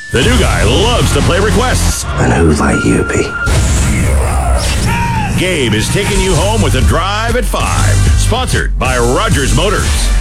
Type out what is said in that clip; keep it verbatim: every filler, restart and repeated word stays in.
The new guy loves to play requests. And who'd like you be? Gabe is taking you home with a drive at five. Sponsored by Rogers Motors.